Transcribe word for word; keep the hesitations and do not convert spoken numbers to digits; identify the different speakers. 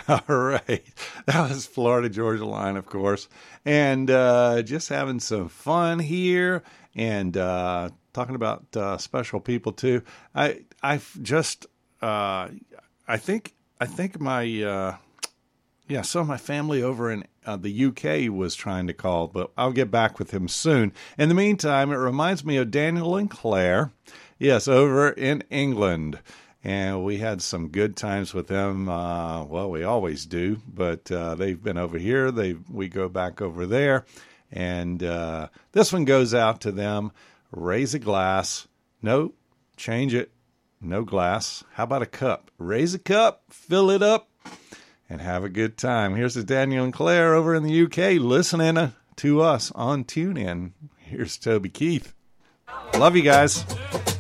Speaker 1: All right. That was Florida Georgia Line, of course. And uh, just having some fun here and uh, talking about uh, special people, too. I I just, uh, I think, I think my, uh, yeah, some of my family over in uh, the U K was trying to call, but I'll get back with him soon. In the meantime, it reminds me of Daniel and Claire. Yes, over in England. And we had some good times with them. Uh, well, we always do, but uh, they've been over here. They we go back over there. And uh, this one goes out to them. Raise a glass. No, change it. No glass. How about a cup? Raise a cup, fill it up, and have a good time. Here's to Daniel and Claire over in the U K listening to us on TuneIn. Here's Toby Keith. Love you guys.